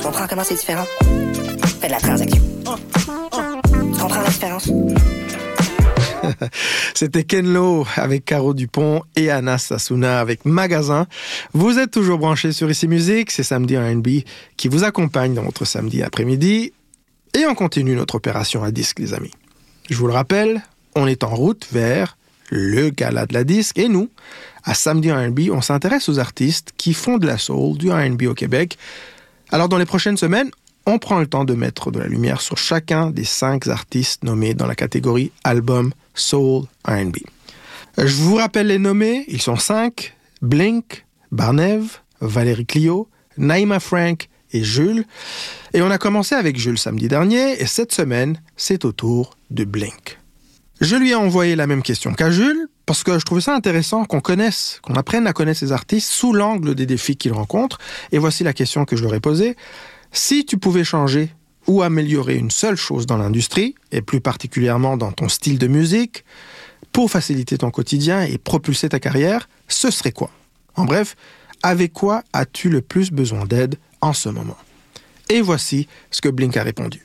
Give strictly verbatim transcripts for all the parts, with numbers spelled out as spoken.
Tu comprends comment c'est différent? Fais de la transaction. Tu comprends la différence? C'était Ken Lo avec Caro Dupont et Anas Sassouna avec Magasin. Vous êtes toujours branchés sur Ici Musique, c'est Samedi R and B qui vous accompagne dans votre samedi après-midi. Et on continue notre opération à disque, les amis. Je vous le rappelle, on est en route vers le gala de la disque. Et nous, à Samedi R and B, on s'intéresse aux artistes qui font de la soul, du R and B au Québec. Alors dans les prochaines semaines, on prend le temps de mettre de la lumière sur chacun des cinq artistes nommés dans la catégorie album soul R and B. Je vous rappelle les nommés, ils sont cinq: Blink, Barnev, Valérie Clio, Naïma Frank et Jules. Et on a commencé avec Jules samedi dernier, et cette semaine, c'est au tour de Blink. Je lui ai envoyé la même question qu'à Jules, parce que je trouvais ça intéressant qu'on connaisse, qu'on apprenne à connaître ces artistes sous l'angle des défis qu'ils rencontrent. Et voici la question que je leur ai posée. Si tu pouvais changer ou améliorer une seule chose dans l'industrie, et plus particulièrement dans ton style de musique, pour faciliter ton quotidien et propulser ta carrière, ce serait quoi? En bref, avec quoi as-tu le plus besoin d'aide en ce moment? Et voici ce que Blink a répondu.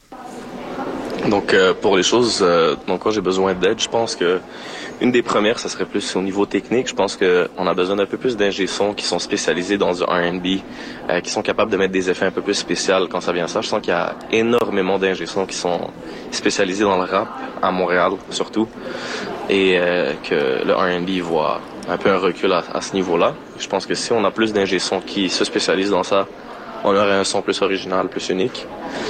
Donc euh, pour les choses euh, dont quoi j'ai besoin d'aide, je pense que une des premières, ça serait plus au niveau technique. Je pense qu'on a besoin d'un peu plus d'ingé-sons qui sont spécialisés dans du R and B, euh, qui sont capables de mettre des effets un peu plus spéciaux quand ça vient à ça. Je sens qu'il y a énormément d'ingé-sons qui sont spécialisés dans le rap, à Montréal surtout, et euh, que le R and B voit un peu un recul à, à ce niveau-là. Je pense que si on a plus d'ingé-sons qui se spécialisent dans ça, on aurait un son plus original, plus unique.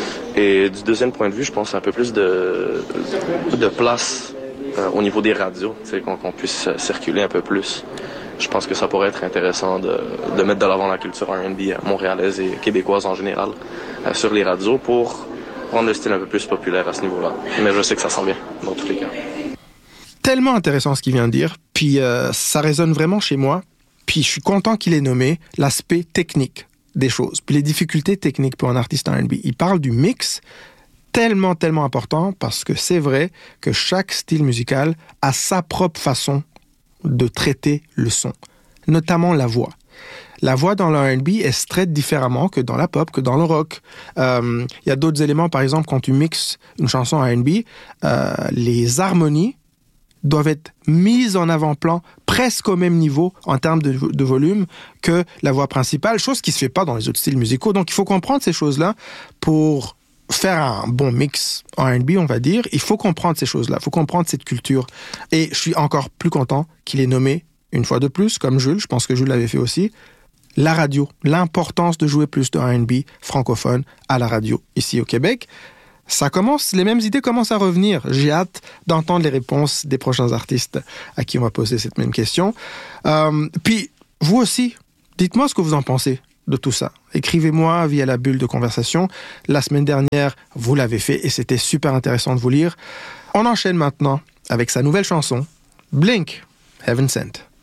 Et du deuxième point de vue, je pense un peu plus de, de place euh, au niveau des radios, qu'on, qu'on puisse circuler un peu plus. Je pense que ça pourrait être intéressant de, de mettre de l'avant la culture R and B montréalaise et québécoise en général euh, sur les radios pour rendre le style un peu plus populaire à ce niveau-là. Mais je sais que ça sent bien dans tous les cas. Tellement intéressant ce qu'il vient de dire, puis euh, ça résonne vraiment chez moi, puis je suis content qu'il ait nommé l'aspect technique des choses, puis les difficultés techniques pour un artiste R and B. Il parle du mix, tellement, tellement important, parce que c'est vrai que chaque style musical a sa propre façon de traiter le son, notamment la voix. La voix dans le R and B, elle se traite différemment que dans la pop, que dans le rock. Euh, il y a d'autres éléments, par exemple, quand tu mixes une chanson R and B, euh, les harmonies doivent être mises en avant-plan presque au même niveau en termes de, de volume que la voix principale, chose qui ne se fait pas dans les autres styles musicaux. Donc, il faut comprendre ces choses-là pour faire un bon mix R and B, on va dire. Il faut comprendre ces choses-là, il faut comprendre cette culture. Et je suis encore plus content qu'il ait nommé, une fois de plus, comme Jules, je pense que Jules l'avait fait aussi, la radio, l'importance de jouer plus de R and B francophone à la radio ici au Québec. Ça commence, les mêmes idées commencent à revenir. J'ai hâte d'entendre les réponses des prochains artistes à qui on va poser cette même question. Euh, puis, vous aussi, dites-moi ce que vous en pensez de tout ça. Écrivez-moi via la bulle de conversation. La semaine dernière, vous l'avez fait et c'était super intéressant de vous lire. On enchaîne maintenant avec sa nouvelle chanson, Blink, Heaven Sent.